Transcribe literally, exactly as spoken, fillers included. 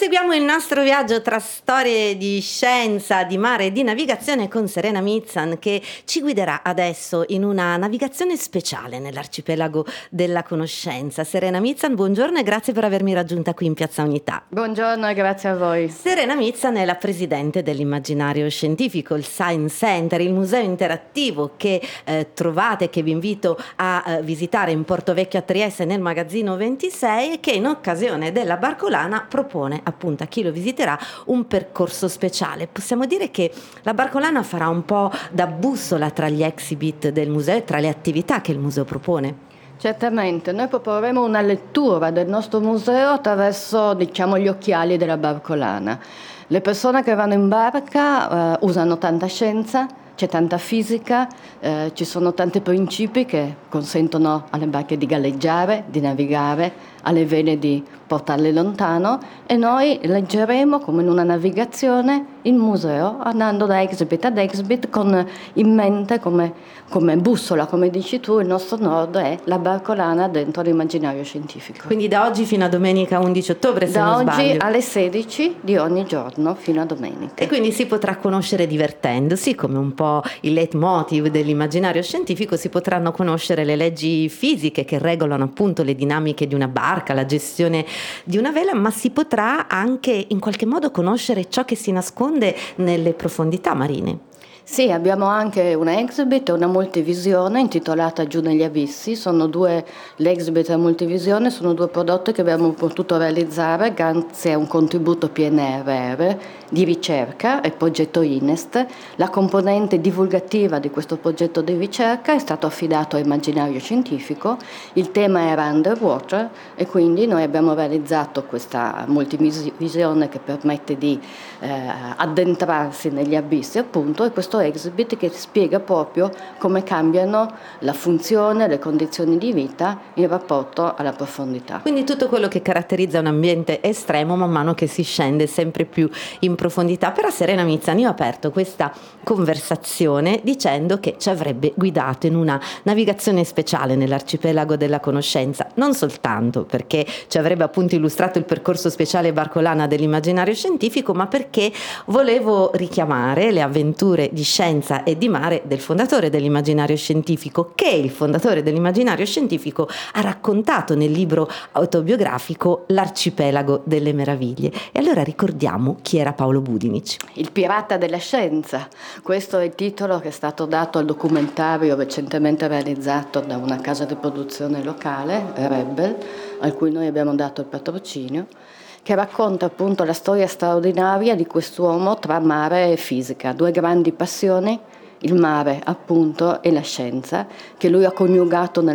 Proseguiamo il nostro viaggio tra storie di scienza, di mare e di navigazione con Serena Mizan, che ci guiderà adesso in una navigazione speciale nell'arcipelago della conoscenza. Serena Mizan, buongiorno e grazie per avermi raggiunta qui in Piazza Unità. Buongiorno e grazie a voi. Serena Mizan è la presidente dell'immaginario scientifico, il Science Center, il museo interattivo che eh, trovate, che vi invito a eh, visitare in Porto Vecchio a Trieste nel magazzino ventisei, e che in occasione della Barcolana propone appunto a chi lo visiterà un percorso speciale. Possiamo dire che la Barcolana farà un po' da bussola tra gli exhibit del museo e tra le attività che il museo propone. Certamente, noi proporremo una lettura del nostro museo attraverso, diciamo, gli occhiali della Barcolana. Le persone che vanno in barca uh, usano tanta scienza, c'è tanta fisica, eh, ci sono tanti principi che consentono alle barche di galleggiare, di navigare, alle vele di portarle lontano, e noi leggeremo come in una navigazione il museo andando da exhibit ad exhibit con in mente come, come bussola, come dici tu, il nostro nord è la Barcolana dentro l'immaginario scientifico. Quindi da oggi fino a domenica undici ottobre, se da non oggi sbaglio. alle sedici di ogni giorno fino a domenica. E quindi si potrà conoscere divertendosi, come un po' il leitmotiv dell'immaginario scientifico. Si potranno conoscere le leggi fisiche che regolano appunto le dinamiche di una barca, la gestione di una vela, ma si potrà anche in qualche modo conoscere ciò che si nasconde nelle profondità marine. Sì, abbiamo anche una exhibit e una multivisione intitolata Giù negli abissi. Sono due, l'exhibit e la multivisione sono due prodotti che abbiamo potuto realizzare grazie a un contributo P N R R di ricerca e progetto INEST. La componente divulgativa di questo progetto di ricerca è stato affidato a Immaginario Scientifico. Il tema era Underwater e quindi noi abbiamo realizzato questa multivisione che permette di eh, addentrarsi negli abissi, appunto, e questo exhibit che spiega proprio come cambiano la funzione, le condizioni di vita in rapporto alla profondità. Quindi tutto quello che caratterizza un ambiente estremo man mano che si scende sempre più in profondità. Però Serena Mizan, io ho aperto questa conversazione dicendo che ci avrebbe guidato in una navigazione speciale nell'arcipelago della conoscenza, non soltanto perché ci avrebbe appunto illustrato il percorso speciale Barcolana dell'immaginario scientifico, ma perché volevo richiamare le avventure di scienza e di mare del fondatore dell'immaginario scientifico, che il fondatore dell'immaginario scientifico ha raccontato nel libro autobiografico L'arcipelago delle meraviglie. E allora ricordiamo chi era Paolo Budinic. Il pirata della scienza, questo è il titolo che è stato dato al documentario recentemente realizzato da una casa di produzione locale, Rebel, a cui noi abbiamo dato il patrocinio, che racconta appunto la storia straordinaria di quest'uomo tra mare e fisica, due grandi passioni, il mare appunto e la scienza, che lui ha coniugato nel